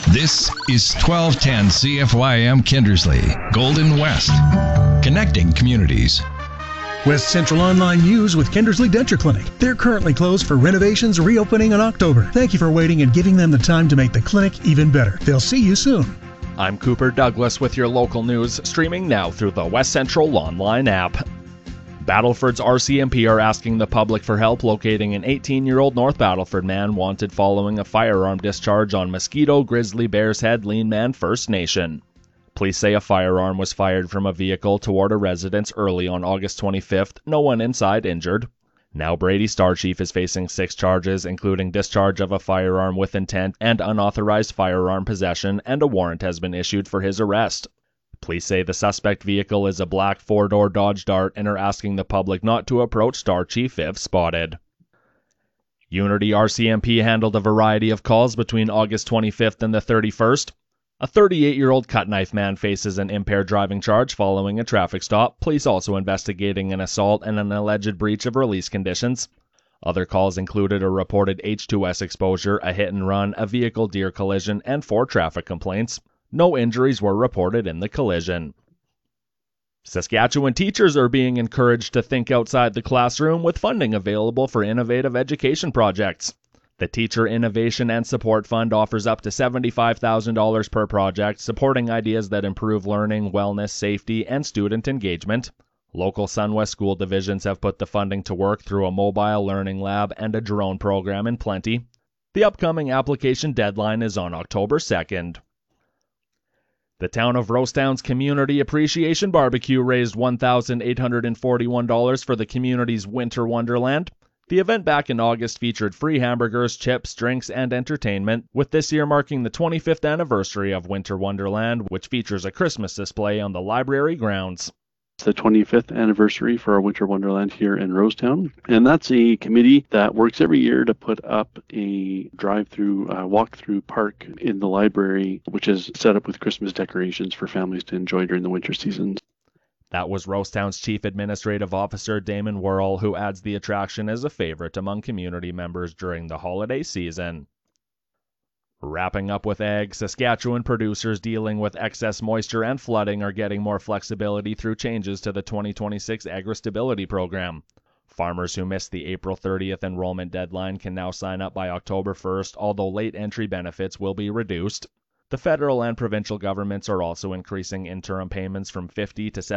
This is 1210 CFYM Kindersley, Golden West, connecting communities. West Central Online News with Kindersley Denture Clinic. They're currently closed for renovations, reopening in October. Thank you for waiting and giving them the time to make the clinic even better. They'll see you soon. I'm Cooper Douglas with your local news, streaming now through the West Central Online app. Battleford's RCMP are asking the public for help locating an 18-year-old North Battleford man wanted following a firearm discharge on Mosquito Grizzly Bears Head Lean Man First Nation. Police say a firearm was fired from a vehicle toward a residence early on August 25th, no one inside injured. Now Brady Star Chief is facing 6 charges, including discharge of a firearm with intent and unauthorized firearm possession, and a warrant has been issued for his arrest. Police say the suspect vehicle is a black 4-door Dodge Dart and are asking the public not to approach Star Chief if spotted. Unity RCMP handled a variety of calls between August 25th and the 31st. A 38-year-old cut-knife man faces an impaired driving charge following a traffic stop. Police also investigating an assault and an alleged breach of release conditions. Other calls included a reported H2S exposure, a hit and run, a vehicle deer collision, and 4 traffic complaints. No injuries were reported in the collision. Saskatchewan teachers are being encouraged to think outside the classroom with funding available for innovative education projects. The Teacher Innovation and Support Fund offers up to $75,000 per project, supporting ideas that improve learning, wellness, safety, and student engagement. Local SunWest school divisions have put the funding to work through a mobile learning lab and a drone program in Plenty. The upcoming application deadline is on October 2nd. The town of Rosetown's Community Appreciation Barbecue raised $1,841 for the community's Winter Wonderland. The event back in August featured free hamburgers, chips, drinks, and entertainment, with this year marking the 25th anniversary of Winter Wonderland, which features a Christmas display on the library grounds. It's the 25th anniversary for our Winter Wonderland here in Rosetown, and that's a committee that works every year to put up a walk-through park in the library, which is set up with Christmas decorations for families to enjoy during the winter season. That was Rosetown's Chief Administrative Officer Damon Worrell, who adds the attraction is a favorite among community members during the holiday season. Wrapping up with ag, Saskatchewan producers dealing with excess moisture and flooding are getting more flexibility through changes to the 2026 Agri-Stability Program. Farmers who missed the April 30th enrollment deadline can now sign up by October 1st, although late entry benefits will be reduced. The federal and provincial governments are also increasing interim payments from $50 to